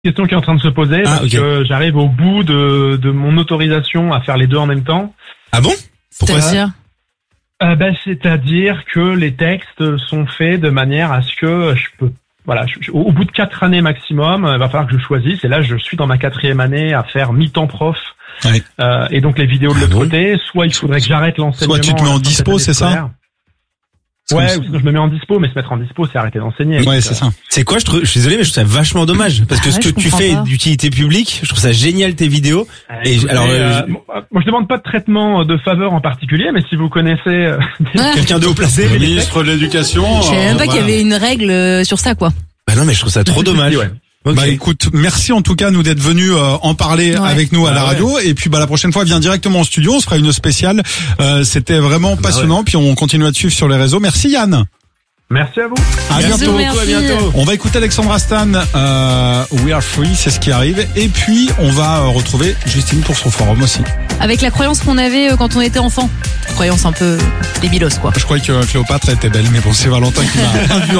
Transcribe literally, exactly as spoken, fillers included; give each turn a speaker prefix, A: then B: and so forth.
A: question qui est en train de se poser,
B: Ah,
A: parce
B: ok.
A: que j'arrive au bout de, de mon autorisation à faire les deux en même temps.
B: Ah bon? Pourquoi?
C: C'est-à-dire
A: Euh, ben, c'est-à-dire que les textes sont faits de manière à ce que je peux, voilà, je- je- au bout de quatre années maximum, il va falloir que je choisisse. Et là, je suis dans ma quatrième année à faire mi-temps prof.
B: Ouais.
A: Euh, et donc les vidéos de
B: Ah
A: l'autre
B: bon
A: côté, soit il faudrait que j'arrête l'enseignement.
D: Soit tu te mets en
A: à la fin de cette
D: dispo,
A: année
D: c'est ça?
A: scolaire. Ouais, ou sinon je me mets en dispo, mais se mettre en dispo, c'est arrêter d'enseigner.
D: Ouais,
A: Donc,
D: c'est
A: euh,
D: ça.
B: C'est quoi, je, trouve, je suis désolé, mais je trouve ça vachement dommage. Parce que
C: Ah
B: ce
C: ouais,
B: que
C: je
B: tu
C: comprends
B: fais
C: pas.
B: d'utilité publique, je trouve ça génial tes vidéos.
A: Euh,
B: Et
A: écoutez,
B: alors, euh,
A: euh, moi je demande pas de traitement de faveur en particulier, mais si vous connaissez euh,
C: Ah,
B: Quelqu'un de haut placé.
D: Le ministre de l'Éducation.
C: Je savais même
D: euh,
C: pas qu'il y
D: voilà.
C: avait une règle euh, sur ça, quoi.
B: Bah non, mais je trouve ça trop dommage.
A: ouais.
B: Ok.
D: Bah écoute, merci en tout cas nous d'être venus euh, en parler
C: Ouais.
D: avec nous à
A: Bah
D: la
A: ouais.
D: radio et puis bah la prochaine fois viens directement au studio, on se fera une spéciale. Euh, c'était vraiment
B: Bah
D: passionnant puis on continue à te suivre sur les réseaux. Merci Yann.
A: Merci à vous.
D: À
C: Bisous,
D: bientôt.
C: merci.
B: À bientôt.
D: On va écouter Alexandra Stan, euh, We Are Free, c'est ce qui arrive. Et puis, on va euh, retrouver Justine pour son forum aussi.
C: Avec la croyance qu'on avait euh, quand on était enfant. Croyance un peu débilos, quoi.
D: Je croyais que Cléopâtre était belle, mais bon, c'est Valentin qui m'a induit